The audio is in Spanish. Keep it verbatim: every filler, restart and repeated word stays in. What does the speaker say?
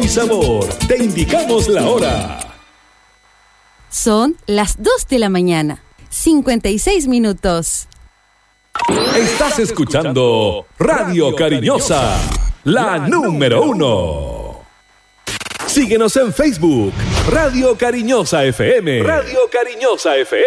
sabor. Te indicamos la hora. Son las dos de la mañana, cincuenta y seis minutos. Estás escuchando Radio Cariñosa, la número uno. Síguenos en Facebook, Radio Cariñosa F M. Radio Cariñosa F M.